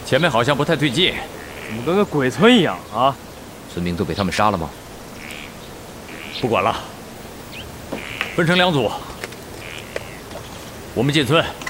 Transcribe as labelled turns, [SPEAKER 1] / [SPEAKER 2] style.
[SPEAKER 1] 前面好像不太对劲，
[SPEAKER 2] 怎么跟个鬼村一样啊？
[SPEAKER 1] 村民都被他们杀了吗？不管了，分成2组，我们进村。